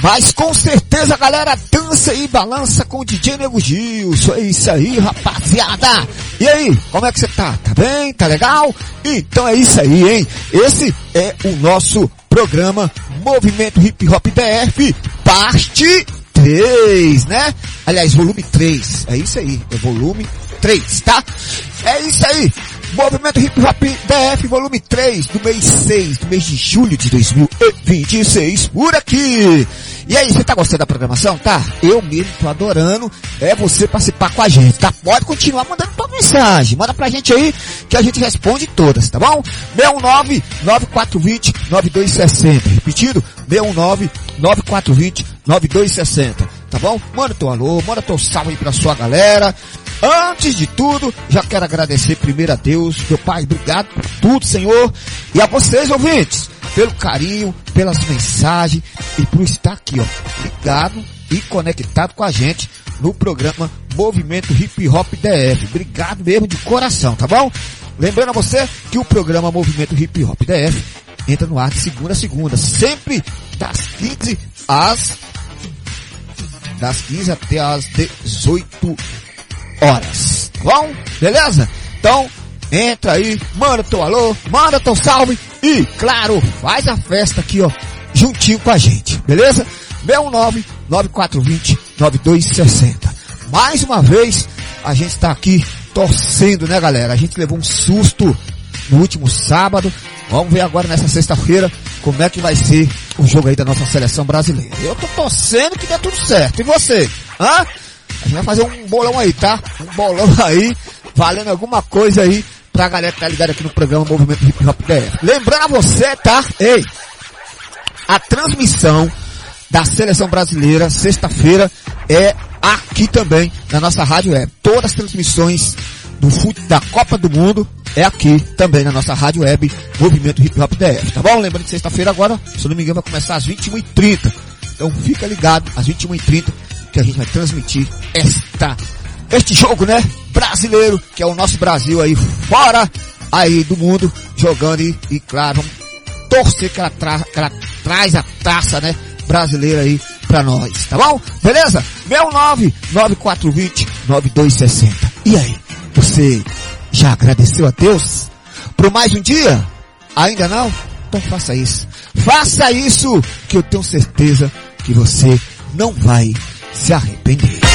Mas com certeza, galera, dança e balança com o DJ Nego Gilson. É isso aí, rapaziada. E aí, como é que você tá? Tá bem? Tá legal? Então é isso aí, hein? Esse é o nosso programa Movimento Hip Hop DF, parte 3, né? Aliás, volume 3. É isso aí, é volume 3, tá? É isso aí. Movimento Hip Hop DF, volume 3, do mês 6, do mês de julho de 2026, por aqui. E aí, você tá gostando da programação? Tá? Eu mesmo tô adorando, você participar com a gente, tá? Pode continuar mandando tua mensagem, manda pra gente aí, que a gente responde todas, tá bom? 619-9420-9260, repetindo, 619-9420-9260, tá bom? Manda teu alô, manda teu salve aí pra sua galera. Antes de tudo, já quero agradecer primeiro a Deus, meu Pai, obrigado por tudo, Senhor, e a vocês, ouvintes, pelo carinho, pelas mensagens e por estar aqui, ó, ligado e conectado com a gente no programa Movimento Hip Hop DF. Obrigado mesmo de coração, tá bom? Lembrando a você que o programa Movimento Hip Hop DF entra no ar de segunda a segunda, sempre das 15 até as 18 horas, tá bom? Beleza? Então, entra aí, manda teu alô, manda teu salve e, claro, faz a festa aqui, ó, juntinho com a gente, beleza? 619-9420-9260. Mais uma vez, a gente tá aqui torcendo, né, galera? A gente levou um susto no último sábado. Vamos ver agora nessa sexta-feira como é que vai ser o jogo aí da nossa seleção brasileira. Eu tô torcendo que dê tudo certo. E você? Hã? A gente vai fazer um bolão aí, tá? Um bolão aí, valendo alguma coisa aí pra galera que tá ligada aqui no programa Movimento Hip Hop DF. Lembrando a você, tá? Ei, a transmissão da seleção brasileira, sexta-feira, é aqui também, na nossa rádio web. Todas as transmissões da Copa do Mundo é aqui também na nossa rádio web, Movimento Hip Hop DF, tá bom? Lembrando que sexta-feira agora, se eu não me engano, vai começar às 21h30. Então fica ligado, às 21h30, que a gente vai transmitir este jogo, né, brasileiro, que é o nosso Brasil aí fora aí do mundo, jogando e claro, vamos torcer que ela traz a taça, né, brasileira aí pra nós, tá bom? Beleza? 619-9420-9260. E aí, você já agradeceu a Deus por mais um dia? Ainda não? Então faça isso. Faça isso, que eu tenho certeza que você não vai se arrepender.